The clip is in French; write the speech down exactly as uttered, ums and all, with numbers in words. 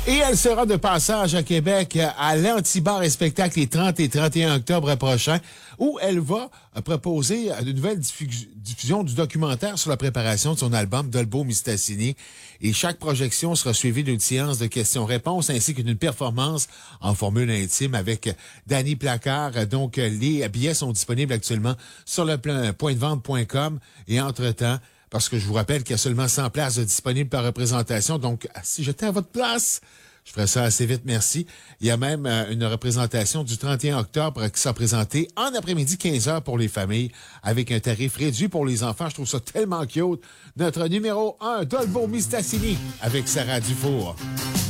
Et elle sera de passage à Québec à l'Antibar et spectacle les trente et trente et un octobre prochains, où elle va proposer une nouvelle diffu- diffusion du documentaire sur la préparation de son album Dolbo Mistassini. Et chaque projection sera suivie d'une séance de questions-réponses ainsi que d'une performance en formule intime avec Danny Placard. Donc, les billets sont disponibles actuellement sur le point de vente point com et entre-temps, parce que je vous rappelle qu'il y a seulement cent places disponibles par représentation. Donc, si j'étais à votre place, je ferais ça assez vite, merci. Il y a même euh, une représentation du trente et un octobre qui sera présentée en après-midi quinze heures pour les familles avec un tarif réduit pour les enfants. Je trouve ça tellement cute. Notre numéro un, Dolbo Mistassini avec Sarah Dufour.